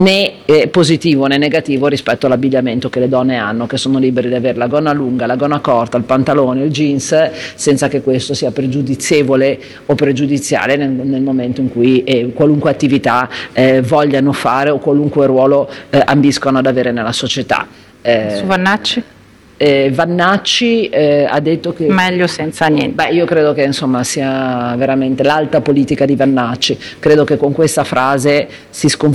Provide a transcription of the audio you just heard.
né positivo né negativo rispetto all'abbigliamento che le donne hanno, che sono libere di avere la gonna lunga, la gonna corta, il pantalone, il jeans, senza che questo sia pregiudizievole o pregiudiziale nel momento in cui qualunque attività vogliano fare o qualunque ruolo ambiscono ad avere nella società. Su Vannacci? Vannacci ha detto che meglio senza niente. Io credo che insomma sia veramente l'alta politica di Vannacci, credo che con questa frase si sconfigga